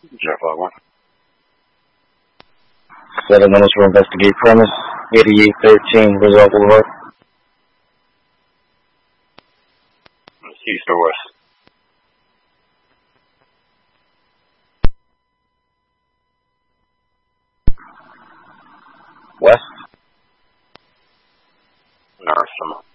Jeff Logwan. 7 minutes for investigate premise. 8813 Rizal Boulevard. East or west? West. North.